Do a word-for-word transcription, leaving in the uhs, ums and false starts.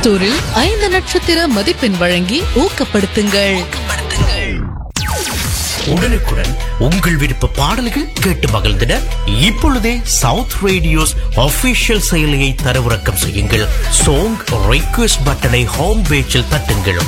ஸ்டோரில் ஐந்து நட்சத்திர மதிப்பெண் வழங்கி ஊக்கப்படுத்துங்கள். உடனுக்குடன் உங்கள் விருப்ப பாடல்கள் கேட்டு மகிழ்ந்திட இப்பொழுதே சவுத் ரேடியோஸ் ஆபீஷியல் செயலியை தரவிறக்கம் செய்யுங்கள். சாங் ரிக்வெஸ்ட் பட்டனை ஹோம் பேஜில் தட்டுங்கள்.